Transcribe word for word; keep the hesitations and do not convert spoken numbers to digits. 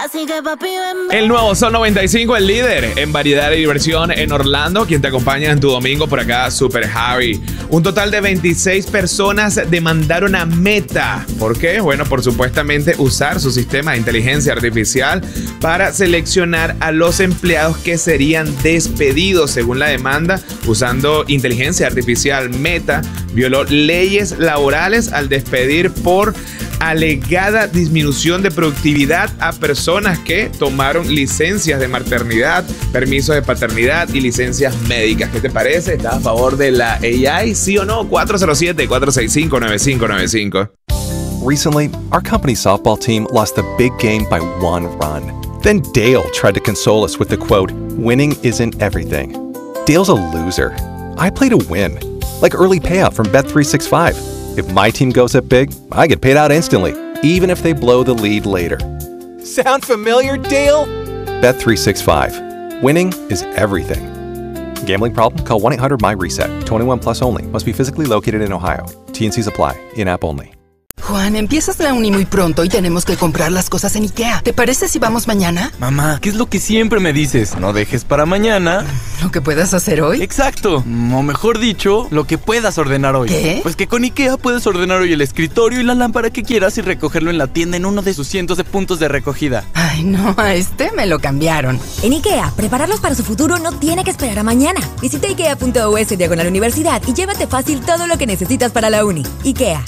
Así que papi, ven. El nuevo Sol noventa y cinco, el líder en variedad y diversión en Orlando. Quien te acompaña en tu domingo por acá, Super Javi. Un total de veintiséis personas demandaron a Meta. ¿Por qué? Bueno, por supuestamente usar su sistema de inteligencia artificial para seleccionar a los empleados que serían despedidos. Según la demanda, usando inteligencia artificial, Meta violó leyes laborales al despedir por alegada disminución de productividad a personas que tomaron licencias de maternidad, permisos de paternidad y licencias médicas. ¿Qué te parece? ¿Estás a favor de la A I? ¿Sí o no? cuatro cero siete, cuatro seis cinco, nueve cinco nueve cinco. Recently, our company softball team lost the big game by one run. Then Dale tried to console us with the quote, "Winning isn't everything." Dale's a loser. I play to win. Like early payout from Bet three sixty-five. If my team goes up big, I get paid out instantly, even if they blow the lead later. Sound familiar, Dale? Bet three sixty-five. Winning is everything. Gambling problem? Call one eight hundred M Y reset. twenty-one plus only. Must be physically located in Ohio. T N Cs apply. In-app only. Juan, empiezas la uni muy pronto y tenemos que comprar las cosas en IKEA. ¿Te parece si vamos mañana? Mamá, ¿qué es lo que siempre me dices? No dejes para mañana ¿Lo que puedas hacer hoy? Exacto, o mejor dicho, lo que puedas ordenar hoy. ¿Qué? Pues que con IKEA puedes ordenar hoy el escritorio y la lámpara que quieras y recogerlo en la tienda en uno de sus cientos de puntos de recogida. Ay, no, a este me lo cambiaron. En IKEA, prepararlos para su futuro no tiene que esperar a mañana. Visita ikea punto u s diagonal universidad y llévate fácil todo lo que necesitas para la uni. IKEA.